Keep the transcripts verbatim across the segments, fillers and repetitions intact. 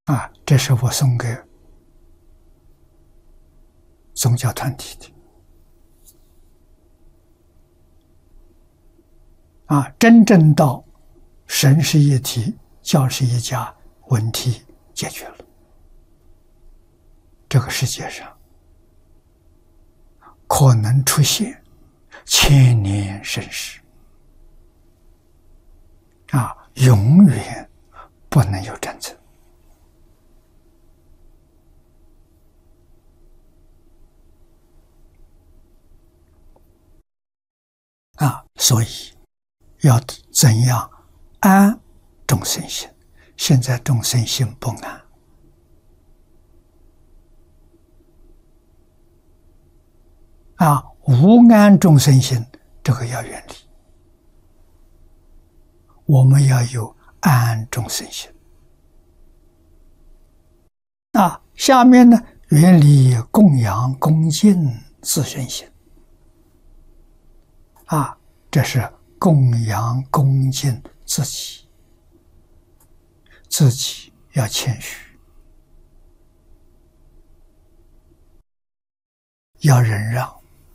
啊，这是我送给宗教团体的。啊，真正到神是一体，教是一家，问题解决了。这个世界上可能出现千年盛世，啊，永远不能有战争。啊，所以要怎样安众生心？现在众生心不安。啊，无安众生心，这个要远离。我们要有安众生心。啊，下面呢，远离供养恭敬自身心。啊，这是供养恭敬自己，自己要谦虚，要忍让。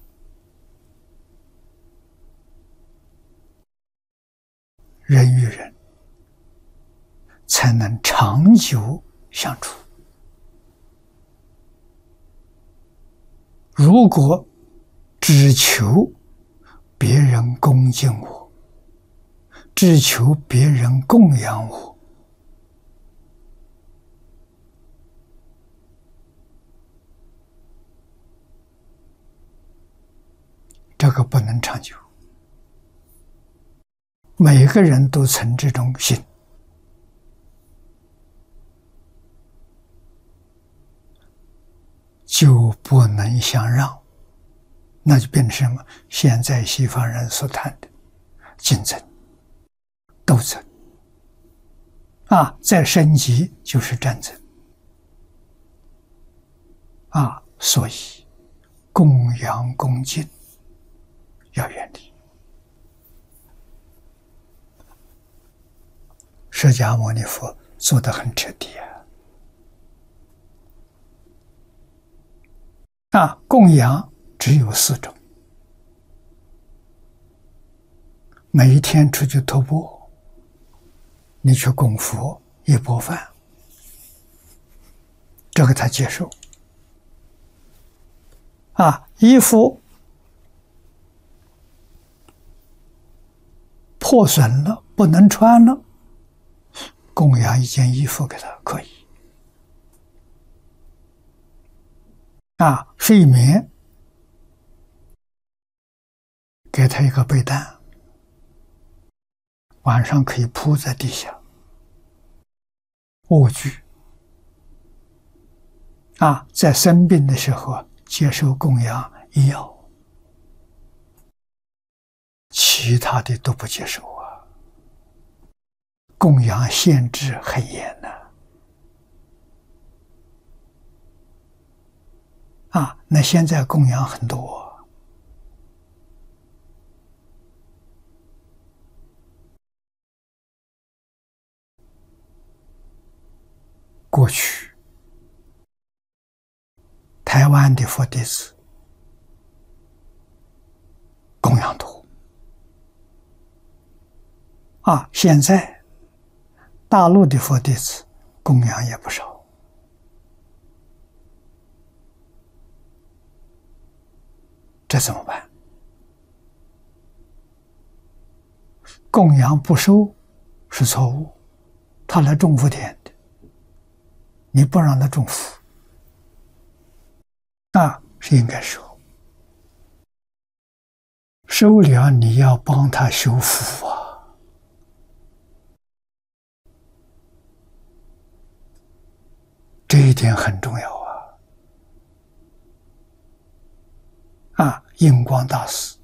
人与人才能长久相处。如果只求别人恭敬我，只求别人供养我，这个不能长久。每个人都存这种心，就不能相让，那就变成什么？现在西方人所谈的竞争、斗争啊，再升级就是战争啊，所以供养恭敬要远离。释迦牟尼佛做得很彻底啊！啊，供养只有四种：每一天出去徒步，你去供佛一钵饭，这个他接受。啊，衣服破损了，不能穿了，供养一件衣服给他可以。啊，睡眠给他一个被单，晚上可以铺在地下。卧具啊，在生病的时候接受供养医药，其他的都不接受啊。供养限制很严的啊，那现在供养很多。过去台湾的佛弟子供养多啊，现在大陆的佛弟子供养也不少。这怎么办？供养不收是错误，他来种福田的，你不让他种福，那是应该收。收了你要帮他修福啊，这一点很重要啊！啊，印光大师